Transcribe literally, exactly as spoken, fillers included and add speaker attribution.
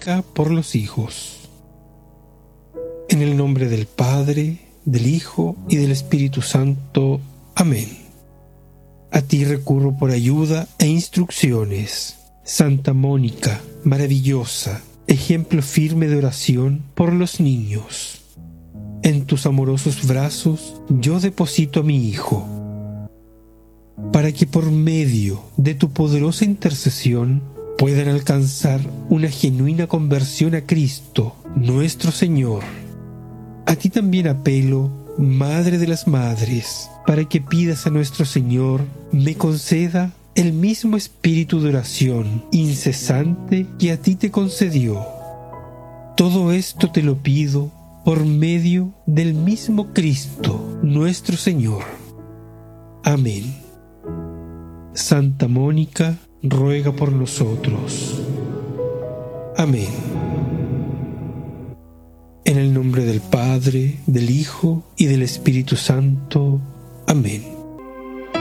Speaker 1: Mónica por los hijos. En el nombre del Padre, del Hijo y del Espíritu Santo. Amén. A ti recurro por ayuda e instrucciones, Santa Mónica, maravillosa, ejemplo firme de oración por los niños. En tus amorosos brazos yo deposito a mi Hijo, para que por medio de tu poderosa intercesión puedan alcanzar una genuina conversión a Cristo, nuestro Señor. A ti también apelo, Madre de las Madres, para que pidas a nuestro Señor me conceda el mismo espíritu de oración incesante que a ti te concedió. Todo esto te lo pido por medio del mismo Cristo, nuestro Señor. Amén. Santa Mónica, ruega por nosotros. Amén. En el nombre del Padre, del Hijo y del Espíritu Santo. Amén.